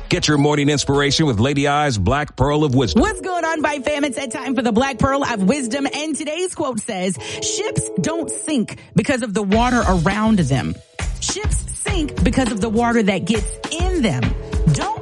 Get your morning inspiration with Lady I's Black Pearl of Wisdom. What's going on, Vibe fam? It's that time for the Black Pearl of Wisdom. And today's quote says, ships don't sink because of the water around them. Ships sink because of the water that gets in them. Don't